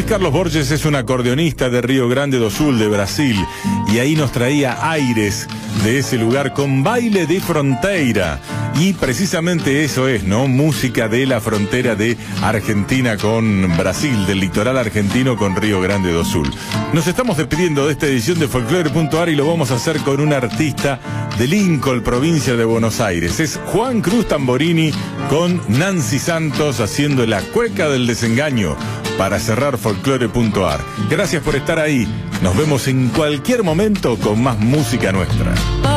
Carlos Borges es un acordeonista de Río Grande do Sul, de Brasil, y ahí nos traía aires de ese lugar con Baile de Fronteira. Y precisamente eso es, ¿no? Música de la frontera de Argentina con Brasil, del litoral argentino con Río Grande do Sul. Nos estamos despidiendo de esta edición de Folclore.ar y lo vamos a hacer con un artista de Lincoln, provincia de Buenos Aires. Es Juan Cruz Tamborini con Nancy Santos haciendo La Cueca del Desengaño para cerrar Folclore.ar. Gracias por estar ahí. Nos vemos en cualquier momento con más música nuestra.